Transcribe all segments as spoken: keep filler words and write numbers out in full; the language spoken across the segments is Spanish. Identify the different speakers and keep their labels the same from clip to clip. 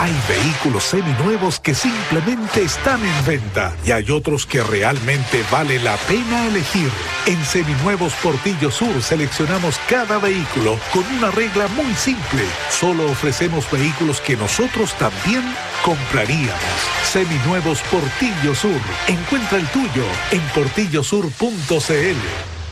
Speaker 1: Hay vehículos seminuevos que simplemente están en venta y hay otros que realmente vale la pena elegir. En Seminuevos Portillo Sur seleccionamos cada vehículo con una regla muy simple. Solo ofrecemos vehículos que nosotros también compraríamos. Seminuevos Portillo Sur. Encuentra el tuyo en portillo sur punto c l.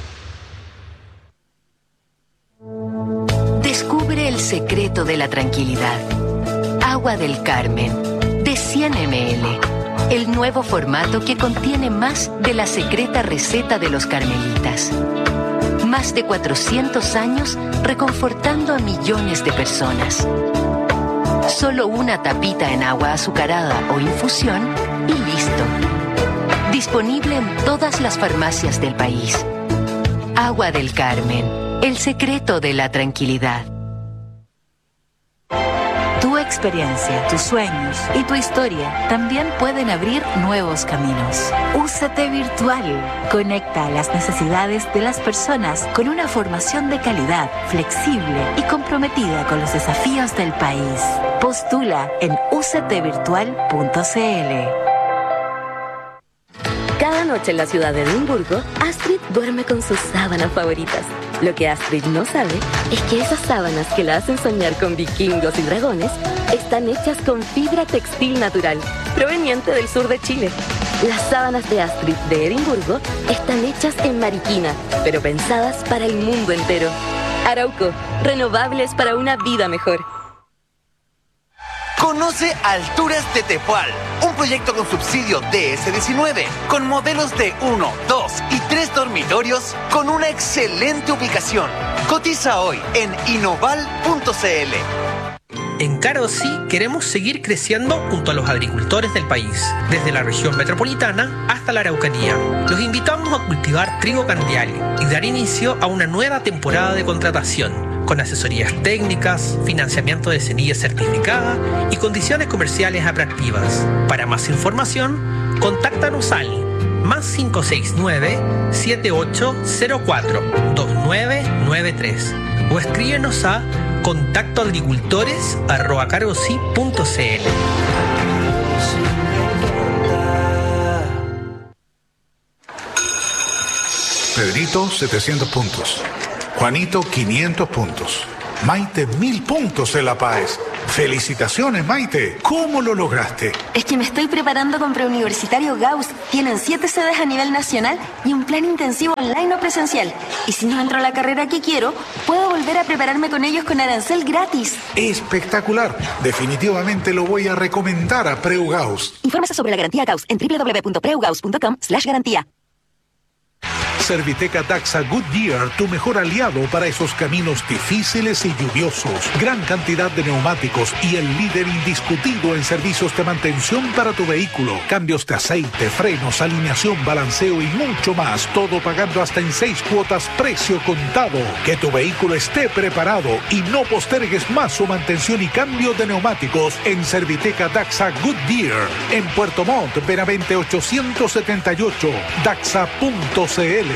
Speaker 2: Descubre el secreto de la tranquilidad. Agua del Carmen, de cien mililitros. El nuevo formato que contiene más de la secreta receta de los carmelitas. Más de cuatrocientos años reconfortando a millones de personas. Solo una tapita en agua azucarada o infusión y listo. Disponible en todas las farmacias del país. Agua del Carmen, el secreto de la tranquilidad.
Speaker 3: Tu experiencia, tus sueños y tu historia también pueden abrir nuevos caminos. U C T Virtual conecta las necesidades de las personas con una formación de calidad, flexible y comprometida con los desafíos del país. Postula en u c t virtual punto c l.
Speaker 4: Cada noche en la ciudad de Edimburgo, Astrid duerme con sus sábanas favoritas. Lo que Astrid no sabe es que esas sábanas que la hacen soñar con vikingos y dragones están hechas con fibra textil natural, proveniente del sur de Chile. Las sábanas de Astrid de Edimburgo están hechas en Mariquina, pero pensadas para el mundo entero. Arauco, renovables para una vida mejor.
Speaker 5: Conoce Alturas de Tepual, un proyecto con subsidio D S diecinueve, con modelos de uno, dos y tres dormitorios, con una excelente ubicación. Cotiza hoy en inoval punto c l.
Speaker 6: En Carosí queremos seguir creciendo junto a los agricultores del país, desde la región metropolitana hasta la Araucanía. Los invitamos a cultivar trigo candial y dar inicio a una nueva temporada de contratación, con asesorías técnicas, financiamiento de semillas certificada y condiciones comerciales atractivas. Para más información, contáctanos al más cinco seis nueve, siete ocho cero cuatro, dos nueve nueve tres o escríbenos a contacto agricultores arroba carosí punto c l.
Speaker 1: Pedrito, setecientos puntos. Juanito, quinientos puntos. Maite, mil puntos en La Paz. Felicitaciones, Maite. ¿Cómo lo lograste?
Speaker 7: Es que me estoy preparando con Preuniversitario Gauss. Tienen siete sedes a nivel nacional y un plan intensivo online o presencial. Y si no entro a la carrera que quiero, puedo volver a prepararme con ellos con arancel gratis.
Speaker 1: Espectacular. Definitivamente lo voy a recomendar a Preu Gauss.
Speaker 7: Infórmese sobre la garantía Gauss en doble u doble u doble u punto preu gauss punto com slash garantía.
Speaker 1: Serviteca Daxa Goodyear, tu mejor aliado para esos caminos difíciles y lluviosos. Gran cantidad de neumáticos y el líder indiscutido en servicios de mantención para tu vehículo. Cambios de aceite, frenos, alineación, balanceo y mucho más. Todo pagando hasta en seis cuotas, precio contado. Que tu vehículo esté preparado y no postergues más su mantención y cambio de neumáticos en Serviteca Daxa Goodyear. En Puerto Montt, Benavente ochocientos setenta y ocho, daxa punto c l.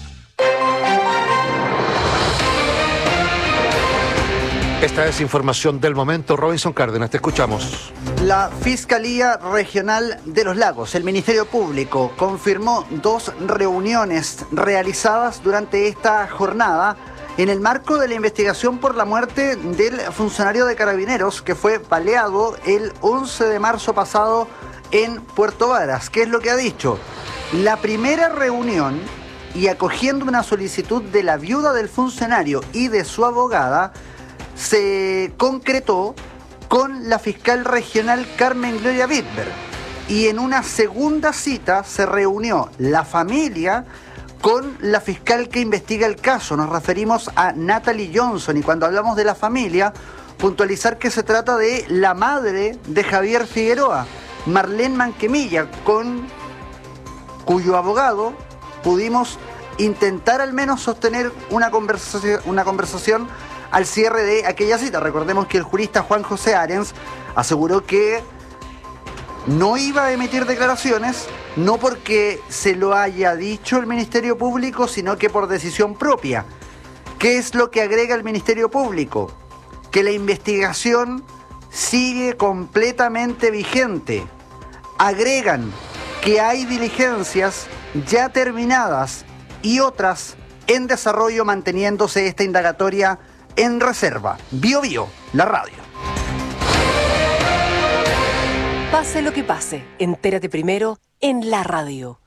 Speaker 8: Esta es información del momento. Robinson Cárdenas, te escuchamos.
Speaker 9: La Fiscalía Regional de los Lagos, el Ministerio Público, confirmó dos reuniones realizadas durante esta jornada en el marco de la investigación por la muerte del funcionario de Carabineros que fue baleado el once de marzo pasado en Puerto Varas. ¿Qué es lo que ha dicho? La primera reunión, y acogiendo una solicitud de la viuda del funcionario y de su abogada, se concretó con la fiscal regional Carmen Gloria Wittberg. Y en una segunda cita se reunió la familia con la fiscal que investiga el caso. Nos referimos a Natalie Johnson, y cuando hablamos de la familia, puntualizar que se trata de la madre de Javier Figueroa, Marlene Manquemilla, con cuyo abogado pudimos intentar al menos sostener una conversación, una conversación al cierre de aquella cita. Recordemos que el jurista Juan José Arens aseguró que no iba a emitir declaraciones, no porque se lo haya dicho el Ministerio Público, sino que por decisión propia. ¿Qué es lo que agrega el Ministerio Público? Que la investigación sigue completamente vigente. Agregan que hay diligencias ya terminadas y otras en desarrollo, manteniéndose esta indagatoria en reserva. Bio Bio, la radio.
Speaker 10: Pase lo que pase, entérate primero en la radio.